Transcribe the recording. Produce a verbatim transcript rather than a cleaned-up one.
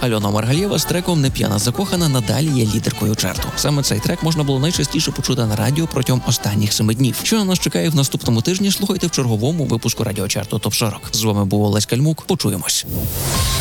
Альона Маргалєва з треком «Не п'яна закохана» надалі є лідеркою чарту. Саме цей трек можна було найчастіше почути на радіо протягом останніх семи днів. Що на нас чекає в наступному тижні, слухайте в черговому випуску радіочарту ТОП сорок. З вами був Олесь Кальмук. Почуємось.